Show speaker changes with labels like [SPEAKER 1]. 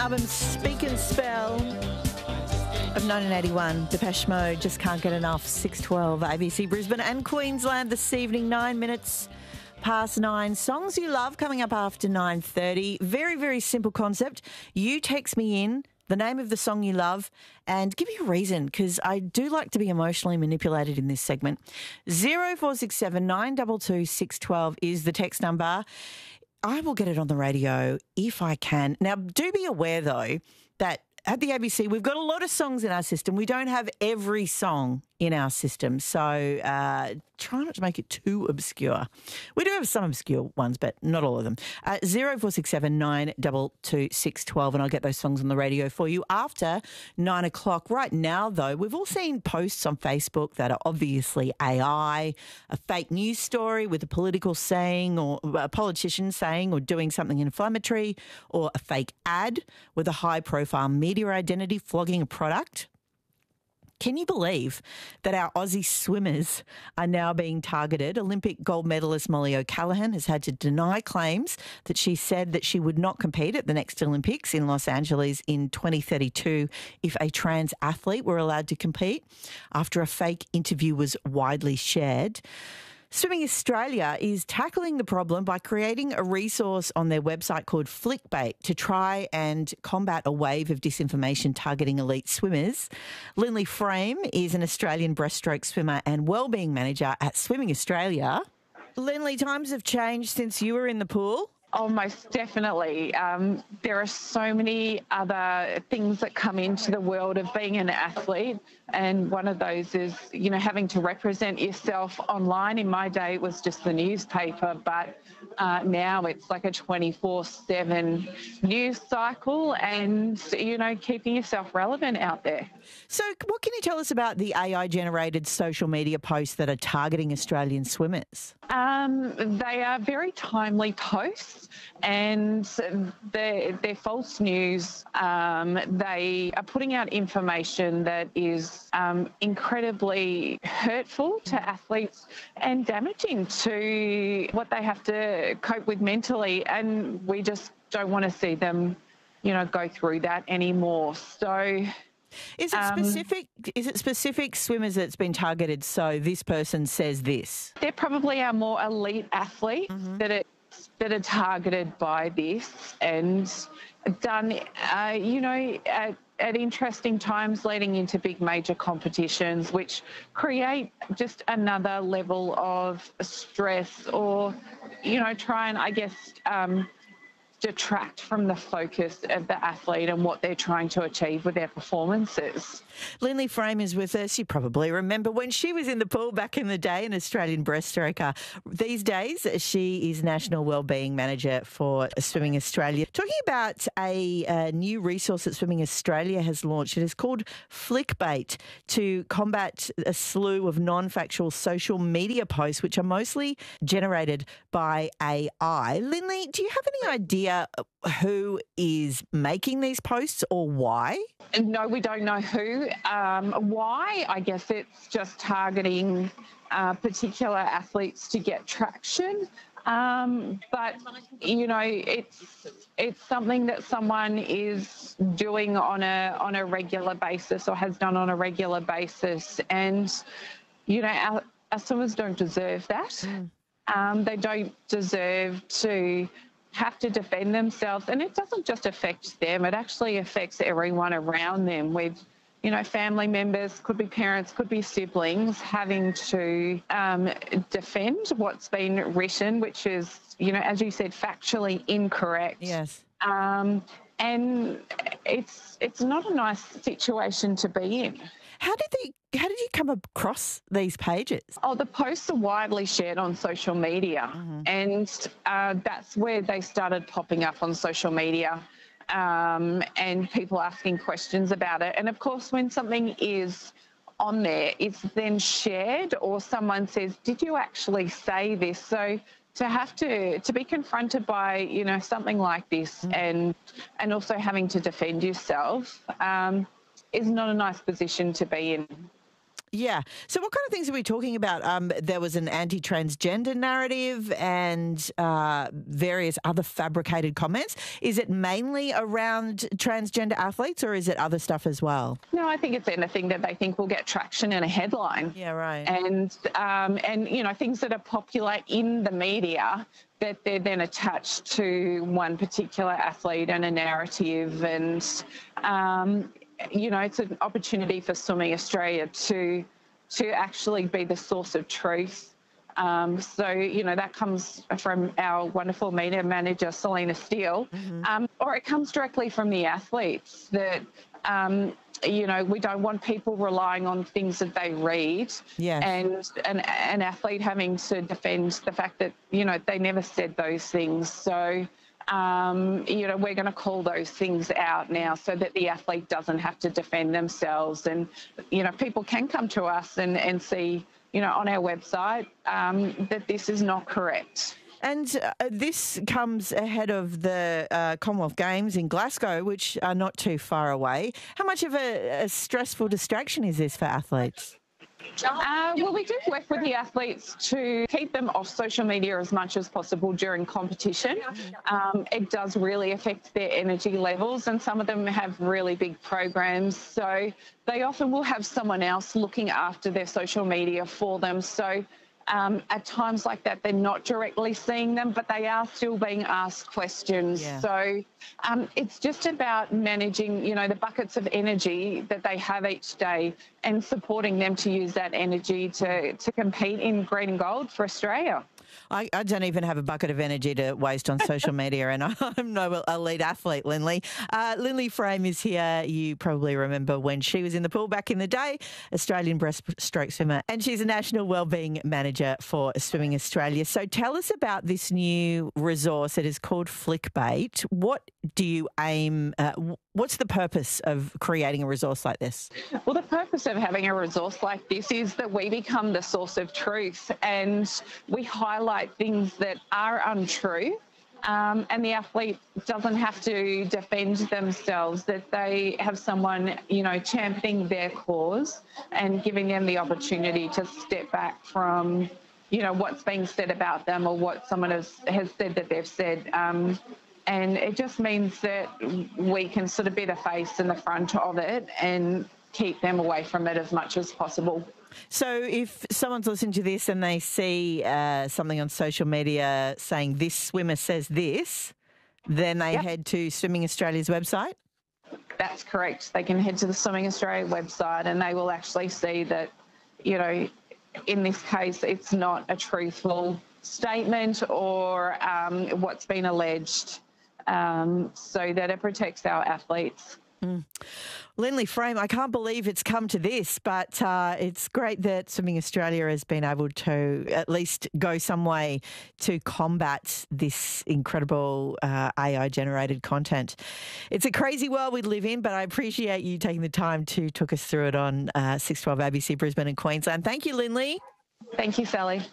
[SPEAKER 1] album Speak and Spell of 1981. Depeche Mode, Just Can't Get Enough. 6:12 ABC Brisbane and Queensland this evening. 9 minutes past 9. Songs you love coming up after 9:30. Very, very simple concept. You text me in the name of the song you love and give me a reason, because I do like to be emotionally manipulated in this segment. 0467 922 612 is the text number. I will get it on the radio if I can. Now, do be aware, though, that at the ABC, we've got a lot of songs in our system. We don't have every song in our system, so try not to make it too obscure. We do have some obscure ones, but not all of them. 0467 922 612, and I'll get those songs on the radio for you after 9 o'clock. Right now, though, we've all seen posts on Facebook that are obviously AI, a fake news story with a political saying or a politician saying or doing something inflammatory, or a fake ad with a high-profile media identity flogging a product. Can you believe that our Aussie swimmers are now being targeted? Olympic gold medalist Molly O'Callaghan has had to deny claims that she said that she would not compete at the next Olympics in Los Angeles in 2032 if a trans athlete were allowed to compete, after a fake interview was widely shared. Swimming Australia is tackling the problem by creating a resource on their website called Flickbait to try and combat a wave of disinformation targeting elite swimmers. Lindley Frame is an Australian breaststroke swimmer and wellbeing manager at Swimming Australia. Lindley, times have changed since you were in the pool.
[SPEAKER 2] Oh, most definitely. There are so many other things that come into the world of being an athlete, and one of those is, having to represent yourself online. In my day, it was just the newspaper, but now it's like a 24/7 news cycle and, keeping yourself relevant out there.
[SPEAKER 1] So what can you tell us about the AI-generated social media posts that are targeting Australian swimmers?
[SPEAKER 2] They are very timely posts, and they're false news. They are putting out information that is incredibly hurtful to athletes and damaging to what they have to cope with mentally, and we just don't want to see them, go through that anymore. So...
[SPEAKER 1] Is it specific swimmers that's been targeted, so this person says this?
[SPEAKER 2] They're probably our more elite athletes that are targeted by this, and done, at interesting times leading into big major competitions, which create just another level of stress or, try and, detract from the focus of the athlete and what they're trying to achieve with their performances.
[SPEAKER 1] Lindley Frame is with us. You probably remember when she was in the pool back in the day, an Australian breaststroker. These days, she is National Wellbeing Manager for Swimming Australia. Talking about a new resource that Swimming Australia has launched. It is called Flickbait, to combat a slew of non-factual social media posts, which are mostly generated by AI. Lindley, do you have any idea who is making these posts or why?
[SPEAKER 2] No, we don't know who. Why? I guess it's just targeting particular athletes to get traction. But, it's something that someone is doing on a regular basis or has done on a regular basis. And, our swimmers don't deserve that. They don't deserve to have to defend themselves, and it doesn't just affect them, it actually affects everyone around them, with family members, could be parents, could be siblings, having to defend what's been written, which is, as you said, factually incorrect.
[SPEAKER 1] Yes.
[SPEAKER 2] And it's not a nice situation to be in.
[SPEAKER 1] How did you come across these pages?
[SPEAKER 2] Oh, the posts are widely shared on social media, and that's where they started popping up on social media, and people asking questions about it. And, of course, when something is on there, it's then shared, or someone says, did you actually say this? So to have to be confronted by, something like this and also having to defend yourself is not a nice position to be in.
[SPEAKER 1] Yeah. So what kind of things are we talking about? There was an anti-transgender narrative and various other fabricated comments. Is it mainly around transgender athletes or is it other stuff as well?
[SPEAKER 2] No, I think it's anything that they think will get traction in a headline.
[SPEAKER 1] Yeah, right.
[SPEAKER 2] And you know, things that are popular in the media that they're then attached to one particular athlete and a narrative. And, you know, it's an opportunity for Swimming Australia to actually be the source of truth. So, you know, that comes from our wonderful media manager, Selena Steele, or it comes directly from the athletes that, you know, we don't want people relying on things that they read and an athlete having to defend the fact that, you know, they never said those things. So, you know, we're going to call those things out now so that the athlete doesn't have to defend themselves. And, you know, people can come to us and see, you know, on our website that this is not correct.
[SPEAKER 1] And this comes ahead of the Commonwealth Games in Glasgow, which are not too far away. How much of a stressful distraction is this for athletes?
[SPEAKER 2] Well, we do work with the athletes to keep them off social media as much as possible during competition. It does really affect their energy levels, and some of them have really big programs. So they often will have someone else looking after their social media for them. So at times like that, they're not directly seeing them, but they are still being asked questions. Yeah. So it's just about managing, you know, the buckets of energy that they have each day and supporting them to use that energy to compete in green and gold for Australia.
[SPEAKER 1] I don't even have a bucket of energy to waste on social media, and I'm no elite athlete, Lindley. Lindley Frame is here. You probably remember when she was in the pool back in the day, Australian breaststroke swimmer, and she's a national wellbeing manager for Swimming Australia. So tell us about this new resource. It is called Flickbait. What do you aim? What's the purpose of creating a resource like this?
[SPEAKER 2] Well, the purpose of having a resource like this is that we become the source of truth and we highlight things that are untrue. And the athlete doesn't have to defend themselves, that they have someone, you know, championing their cause and giving them the opportunity to step back from, you know, what's being said about them or what someone has said that they've said. And it just means that we can sort of be the face and the front of it and keep them away from it as much as possible.
[SPEAKER 1] So if someone's listening to this and they see something on social media saying this swimmer says this, then they head to Swimming Australia's website?
[SPEAKER 2] That's correct. They can head to the Swimming Australia website and they will actually see that, you know, in this case, it's not a truthful statement or what's been alleged. So that it protects our athletes.
[SPEAKER 1] Lindley Frame, I can't believe it's come to this, but it's great that Swimming Australia has been able to at least go some way to combat this incredible AI-generated content. It's a crazy world we live in, but I appreciate you taking the time to talk us through it on 612 ABC Brisbane and Queensland. Thank you, Lindley.
[SPEAKER 2] Thank you, Sally.